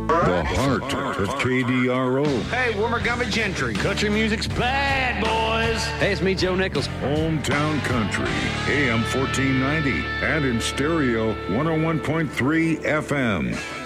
The heart of KDRO. Hey, Wormergummy Gentry. Country music's bad, boys. Hey, it's me, Joe Nichols. Hometown Country, AM 1490, and in stereo 101.3 FM.